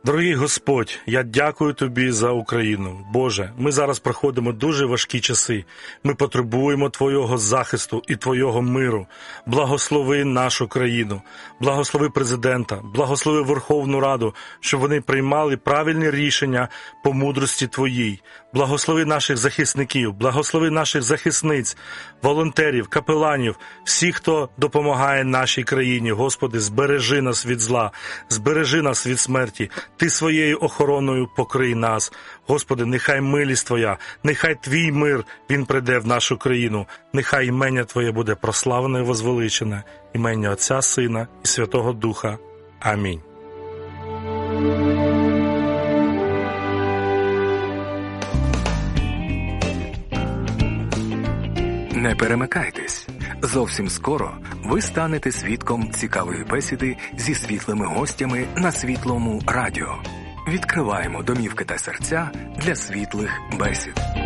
Дорогий Господь, я дякую Тобі за Україну. Боже, ми зараз проходимо дуже важкі часи. Ми потребуємо Твого захисту і Твого миру. Благослови нашу країну, благослови президента, благослови Верховну Раду, щоб вони приймали правильні рішення по мудрості Твоїй. Благослови наших захисників, благослови наших захисниць, волонтерів, капеланів, всіх, хто допомагає нашій країні. Господи, збережи нас від зла, збережи нас від смерті. Ти своєю охороною покрий нас. Господи, нехай милість Твоя, нехай Твій мир, він прийде в нашу країну. Нехай імення Твоє буде прославлене і возвеличене. Імення Отця, Сина і Святого Духа. Амінь. Не перемикайтесь. Зовсім скоро ви станете свідком цікавої бесіди зі світлими гостями на Світлому радіо. Відкриваємо домівки та серця для світлих бесід.